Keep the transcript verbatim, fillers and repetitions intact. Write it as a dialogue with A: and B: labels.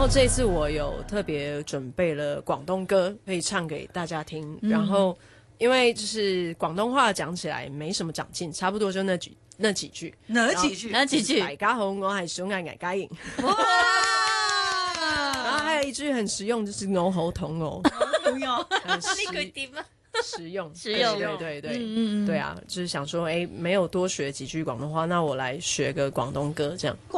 A: 后这次我有特別準備了廣東歌可以唱給大家聽，嗯、然後因為就是廣東話講起來沒什麼長進，差不多就那幾那幾句，
B: 哪幾句？
A: 哪幾句？大家好，我係小藝藝嘉瑩。哇！然後還有一句很實用，就是我好肚餓。
B: 好用，
C: 呢句點啊？
A: 實用，
C: 實用，
A: 對對對，
C: 嗯嗯
A: 對啊，就是想說，哎，沒有多學幾句廣東話，那我來學個廣東歌，這樣。